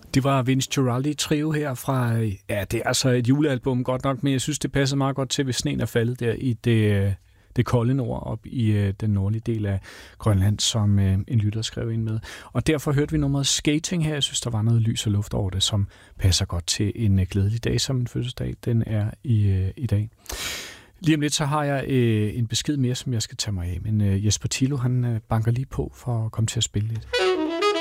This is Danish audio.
Det var Vince Guaraldi Trio her fra, ja, det er altså et julealbum godt nok, men jeg synes, det passer meget godt til, hvis sneen er faldet der i det kolde nord op i den nordlige del af Grønland, som en lytter skrev ind med. Og derfor hørte vi nummeret Skating her. Jeg synes, der var noget lys og luft over det, som passer godt til en glædelig dag, som en fødselsdag den er i dag. Lige om lidt, så har jeg en besked mere, som jeg skal tage mig af. Men Jesper Thilo, han banker lige på for at komme til at spille lidt.